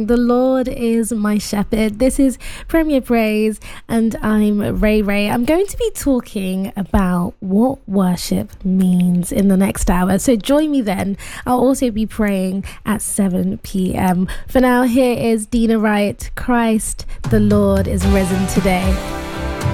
The Lord is my shepherd. This is Premier Praise, and I'm Ray Ray. I'm going to be talking about what worship means in the next hour. So join me then. I'll also be praying at 7 p.m. For now, here is Dina Wright. Christ, the Lord is risen today.